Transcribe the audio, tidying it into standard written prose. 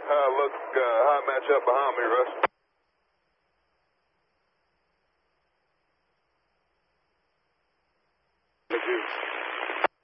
Look, high match up behind me, Russ. Thank you.